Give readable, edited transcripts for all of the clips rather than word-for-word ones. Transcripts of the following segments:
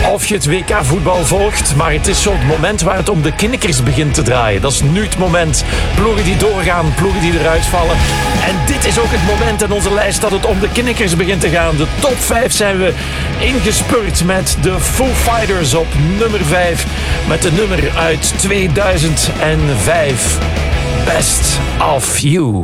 of je het WK-voetbal volgt, maar het is zo het moment waar het om de knikkers begint te draaien. Dat is nu het moment. Ploegen die doorgaan, ploegen die eruit vallen. En dit is ook het moment in onze lijst dat het om de knikkers begint te gaan. De top 5 zijn we ingespurt met de Foo Fighters op nummer 5. Met de nummer uit 2005. Best of You.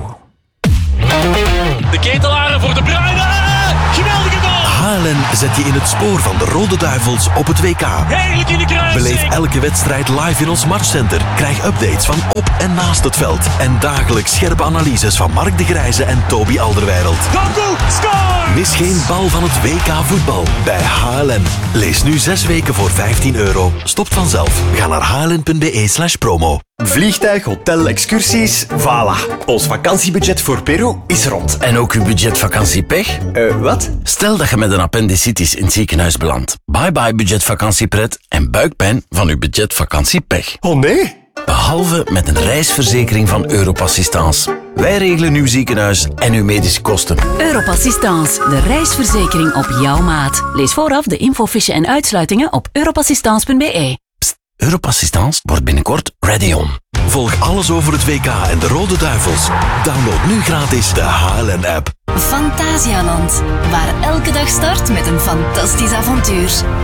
De ketelaren voor De Bruyne. Geweldige bal. Halen zet je in het spoor van de Rode Duivels op het WK. Heerlijk in de kruising. Beleef elke wedstrijd live in ons matchcenter. Krijg updates van op en naast het veld. En dagelijks scherpe analyses van Mark de Grijze en Toby Alderweireld. Doku, score! Mis geen bal van het WK voetbal bij HLN. Lees nu 6 weken voor €15. Stopt vanzelf. Ga naar hln.be/promo. Vliegtuig, hotel, excursies, voilà. Ons vakantiebudget voor Peru is rond. En ook uw budget vakantiepech? Wat? Stel dat je met een appendicitis in het ziekenhuis belandt. Bye bye budget vakantiepret en buikpijn van uw budget vakantiepech. Oh nee? Behalve met een reisverzekering van Europassistance. Wij regelen uw ziekenhuis en uw medische kosten. Europassistance, de reisverzekering op jouw maat. Lees vooraf de infofiche en uitsluitingen op europassistance.be. Europassistance wordt binnenkort ready on. Volg alles over het WK en de Rode Duivels. Download nu gratis de HLN-app. Fantasialand, waar elke dag start met een fantastisch avontuur.